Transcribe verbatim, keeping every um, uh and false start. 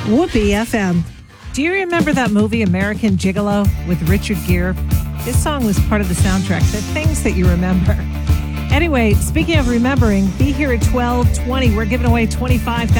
Whoopee F M. Do you remember that movie American Gigolo with Richard Gere? This song was part of the soundtrack, the things that you remember. Anyway, speaking of remembering, be here at twelve twenty. We're giving away twenty-five thousand dollars.